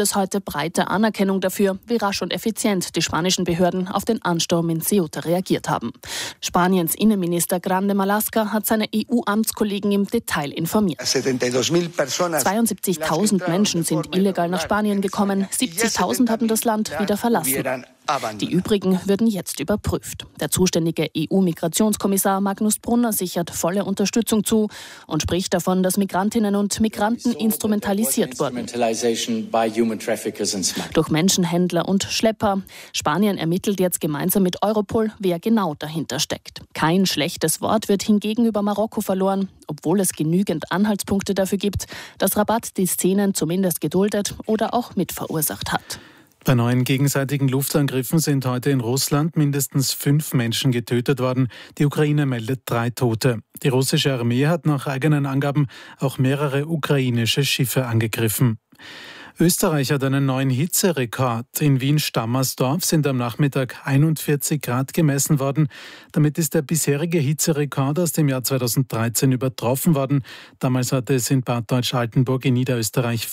es heute breite Anerkennung dafür, wie rasch und effizient die spanischen Behörden auf den Ansturm in Ceuta reagiert haben. Spaniens Innenminister Grande Marlaska hat seine EU-Amtskollegen im Detail informiert. 72.000 Menschen sind illegal nach Spanien gekommen, 70.000 haben das Land wieder verlassen. Die übrigen würden jetzt überprüft. Der zuständige EU-Migrationskommissar Magnus Brunner sichert volle Unterstützung zu und spricht davon, dass Migrantinnen und Migranten instrumentalisiert wurden. Durch Menschenhändler und Schlepper. Spanien ermittelt jetzt gemeinsam mit Europol, wer genau dahinter steckt. Kein schlechtes Wort wird hingegen über Marokko verloren, obwohl es genügend Anhaltspunkte dafür gibt, dass Rabat die Szenen zumindest geduldet oder auch mitverursacht hat. Bei neuen gegenseitigen Luftangriffen sind heute in Russland mindestens 5 Menschen getötet worden. Die Ukraine meldet 3 Tote. Die russische Armee hat nach eigenen Angaben auch mehrere ukrainische Schiffe angegriffen. Österreich hat einen neuen Hitzerekord. In Wien-Stammersdorf sind am Nachmittag 41 Grad gemessen worden. Damit ist der bisherige Hitzerekord aus dem Jahr 2013 übertroffen worden. Damals hatte es in Bad Deutsch-Altenburg in Niederösterreich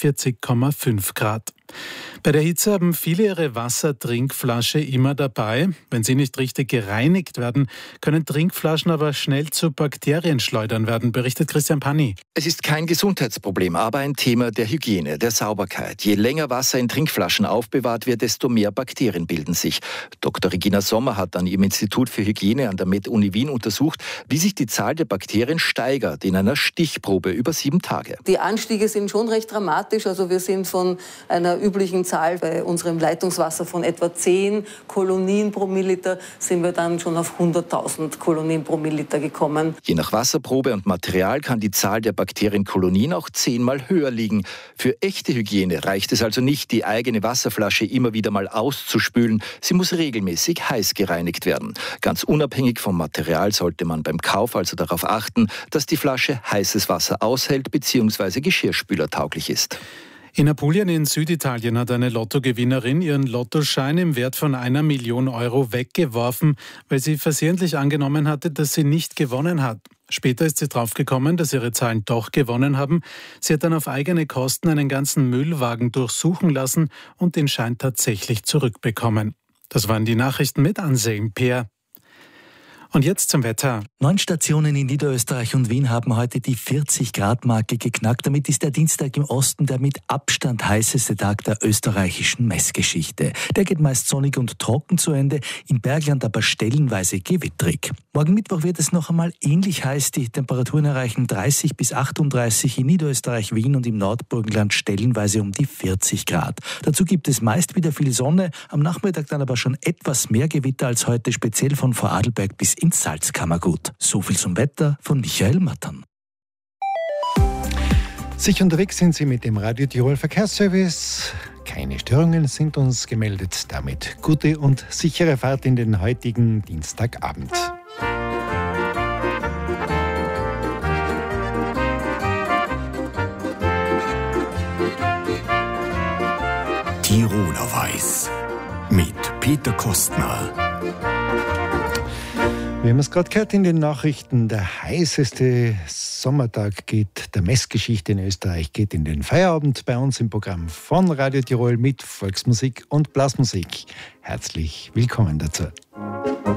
40,5 Grad. Bei der Hitze haben viele ihre Wassertrinkflasche immer dabei. Wenn sie nicht richtig gereinigt werden, können Trinkflaschen aber schnell zu Bakterienschleudern werden, berichtet Christian Panni. Es ist kein Gesundheitsproblem, aber ein Thema der Hygiene, der Sauberkeit. Je länger Wasser in Trinkflaschen aufbewahrt wird, desto mehr Bakterien bilden sich. Dr. Regina Sommer hat an ihrem Institut für Hygiene an der Med-Uni Wien untersucht, wie sich die Zahl der Bakterien steigert in einer Stichprobe über 7 Tage. Die Anstiege sind schon recht dramatisch. Also wir sind von einer üblichen Zahl bei unserem Leitungswasser von etwa 10 Kolonien pro Milliliter sind wir dann schon auf 100.000 Kolonien pro Milliliter gekommen. Je nach Wasserprobe und Material kann die Zahl der Bakterienkolonien auch 10-mal höher liegen. Für echte Hygiene reicht es also nicht, die eigene Wasserflasche immer wieder mal auszuspülen. Sie muss regelmäßig heiß gereinigt werden. Ganz unabhängig vom Material sollte man beim Kauf also darauf achten, dass die Flasche heißes Wasser aushält bzw. geschirrspülertauglich ist. In Apulien in Süditalien hat eine Lottogewinnerin ihren Lottoschein im Wert von 1 Million Euro weggeworfen, weil sie versehentlich angenommen hatte, dass sie nicht gewonnen hat. Später ist sie draufgekommen, dass ihre Zahlen doch gewonnen haben. Sie hat dann auf eigene Kosten einen ganzen Müllwagen durchsuchen lassen und den Schein tatsächlich zurückbekommen. Das waren die Nachrichten mit Anselm Peer. Und jetzt zum Wetter. 9 Stationen in Niederösterreich und Wien haben heute die 40-Grad-Marke geknackt. Damit ist der Dienstag im Osten der mit Abstand heißeste Tag der österreichischen Messgeschichte. Der geht meist sonnig und trocken zu Ende, im Bergland aber stellenweise gewittrig. Morgen Mittwoch wird es noch einmal ähnlich heiß. Die Temperaturen erreichen 30 bis 38 in Niederösterreich, Wien und im Nordburgenland stellenweise um die 40 Grad. Dazu gibt es meist wieder viel Sonne, am Nachmittag dann aber schon etwas mehr Gewitter als heute, speziell von Vorarlberg bis ins Salzkammergut. So viel zum Wetter von Michael Mattern. Sicher unterwegs sind Sie mit dem Radio Tirol Verkehrsservice. Keine Störungen sind uns gemeldet. Damit gute und sichere Fahrt in den heutigen Dienstagabend. Tiroler Weiß mit Peter Kostner. Wir haben es gerade gehört in den Nachrichten, der heißeste Sommertag geht der Messgeschichte in Österreich, geht in den Feierabend bei uns im Programm von Radio Tirol mit Volksmusik und Blasmusik. Herzlich willkommen dazu.